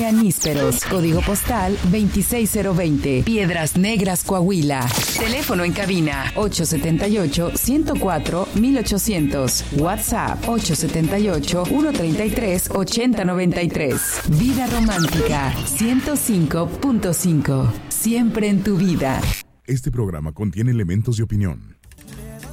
Colonia Nísperos, código postal 26020, Piedras Negras, Coahuila. Teléfono en cabina 878-104-1800. WhatsApp 878-133-8093. Vida Romántica 105.5. Siempre en tu vida. Este programa contiene elementos de opinión.